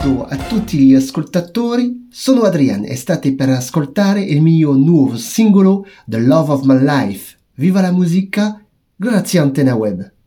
saluto a tutti gli ascoltatori, sono Adrian e state per ascoltare il mio nuovo singolo The Love of My Life. Viva la musica, grazie Antena Web.